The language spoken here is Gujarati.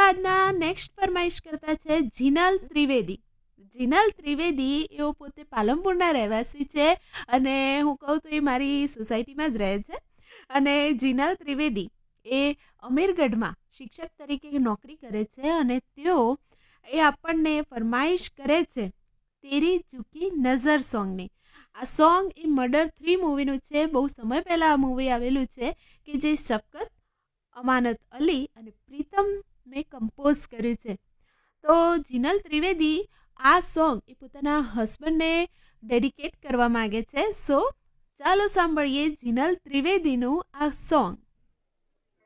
આજના નેક્સ્ટ ફરમાઈશ કરતા છે જીનલ ત્રિવેદી. જીનલ ત્રિવેદી એઓ પોતે પાલનપુરના રહેવાસી છે અને હું કહું તો એ મારી સોસાયટીમાં જ રહે છે. અને જીનલ ત્રિવેદી એ અમીરગઢમાં શિક્ષક તરીકે નોકરી કરે છે અને તેઓ એ આપણને ફરમાઈશ કરે છે તેરી ઝુકી નઝર સોંગની. આ સોંગ એ મર્ડર 3 મૂવીનું છે. બહુ સમય પહેલાં આ મૂવી આવેલું છે કે જે શફકત અમાનત અલી અને પ્રીતમ મેં કમ્પોઝ કર્યું છે. તો જીનલ ત્રિવેદી આ સોંગ એ પોતાના હસબન્ડને ડેડિકેટ કરવા માગે છે. સો ચાલો સાંભળીએ જીનલ ત્રિવેદીનું આ સોંગ.